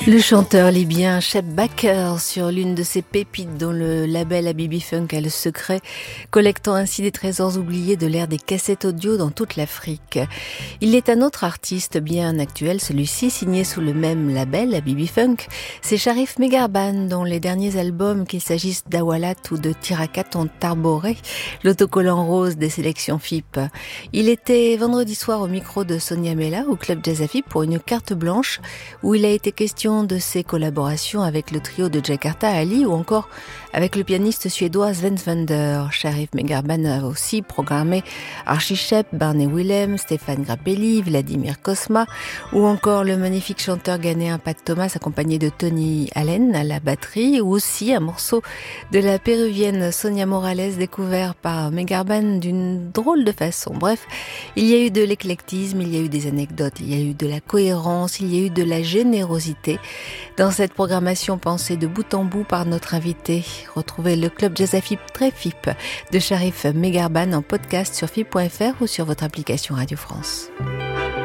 Le chanteur libyen Shep Baker sur l'une de ses pépites dont le label Habibi Funk a le secret, collectant ainsi des trésors oubliés de l'ère des cassettes audio dans toute l'Afrique. Il est un autre artiste bien actuel, celui-ci signé sous le même label Habibi Funk, c'est Sharif Megarban dont les derniers albums, qu'il s'agisse d'Awalat ou de Tirakat, ont arboré l'autocollant rose des sélections FIP. Il était vendredi soir au micro de Sonia Mella au Club Jazz FIP pour une carte blanche où il a été question de ses collaborations avec le trio de Jakarta Ali ou encore avec le pianiste suédois Sven Svender. Sharif Megarban a aussi programmé Archie Shepp, Barney Willem, Stéphane Grappelli, Vladimir Cosma ou encore le magnifique chanteur ghanéen Pat Thomas accompagné de Tony Allen à la batterie, ou aussi un morceau de la péruvienne Sonia Morales découvert par Megarban d'une drôle de façon. Bref, il y a eu de l'éclectisme, il y a eu des anecdotes, il y a eu de la cohérence, il y a eu de la générosité dans cette programmation pensée de bout en bout par notre invité. Retrouvez le Club Jazz FIP très FIP de Sharif Megarban en podcast sur FIP.fr ou sur votre application Radio France.